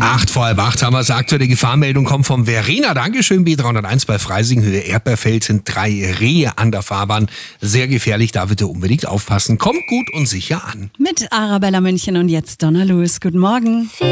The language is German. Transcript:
8:30 haben wir es. Aktuelle Gefahrenmeldung kommt vom Verena. Dankeschön, B301 bei Freising, Höhe Erdbeerfeld sind 3 Rehe an der Fahrbahn. Sehr gefährlich, da bitte unbedingt aufpassen. Kommt gut und sicher an. Mit Arabella München und jetzt Donna Lewis. Guten Morgen.